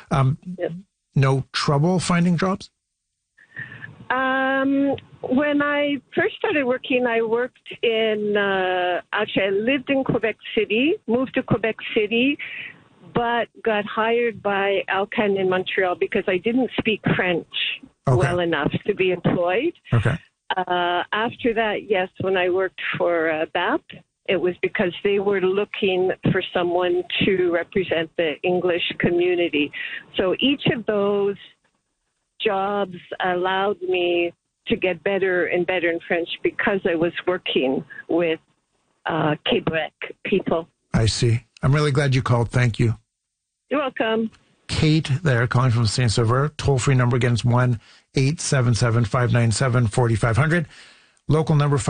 Yes. No trouble finding jobs? When I first started working, I worked in, actually I lived in Quebec City, moved to Quebec City, but got hired by Alcan in Montreal because I didn't speak French well enough to be employed. Okay. After that, yes, when I worked for BAP, it was because they were looking for someone to represent the English community. So each of those jobs allowed me to get better and better in French because I was working with Quebec people. I see. I'm really glad you called. Thank you. You're welcome. Kate there, calling from St. Sauveur. Toll-free number again is 1-877-597-4500. Local number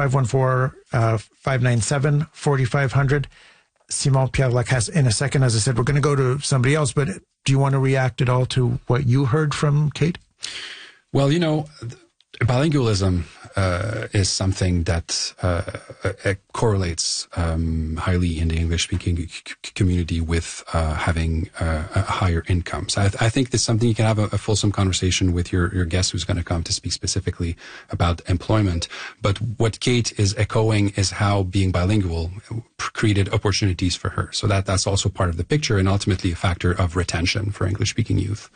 514-597-4500. Simon Pierre Lacasse in a second. As I said, we're going to go to somebody else, but do you want to react at all to what you heard from Kate? Well, bilingualism is something that correlates highly in the English-speaking community with having a higher income. So I think that's something you can have a fulsome conversation with your guest who's going to come to speak specifically about employment. But what Kate is echoing is how being bilingual created opportunities for her. So that's also part of the picture and ultimately a factor of retention for English-speaking youth.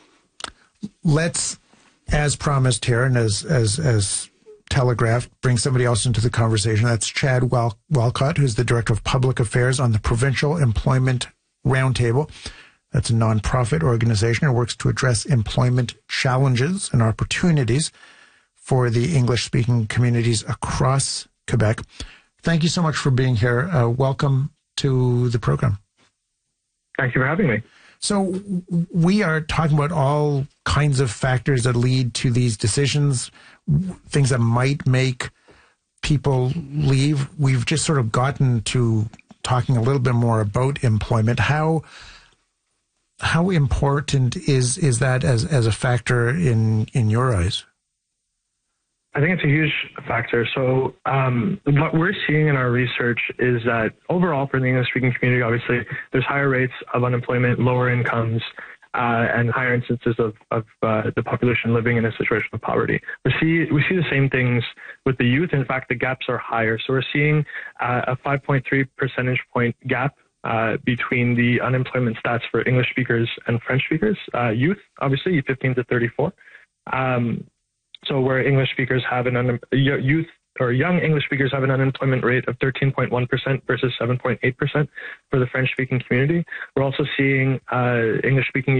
Let's, as promised here and as telegraphed, bring somebody else into the conversation. That's Chad Walcott, who's the Director of Public Affairs on the Provincial Employment Roundtable. That's a nonprofit organization that works to address employment challenges and opportunities for the English-speaking communities across Quebec. Thank you so much for being here. Welcome to the program. Thank you for having me. So we are talking about all kinds of factors that lead to these decisions, things that might make people leave. We've just sort of gotten to talking a little bit more about employment. How important is that as a factor in your eyes? I think it's a huge factor. So what we're seeing in our research is that overall for the English-speaking community, obviously, there's higher rates of unemployment, lower incomes, and higher instances of the population living in a situation of poverty. We see the same things with the youth. In fact, the gaps are higher. So we're seeing a 5.3 percentage point gap between the unemployment stats for English speakers and French speakers, youth, obviously, 15 to 34. So where English speakers have youth or young English speakers have an unemployment rate of 13.1% versus 7.8% for the French-speaking community. We're also seeing English-speaking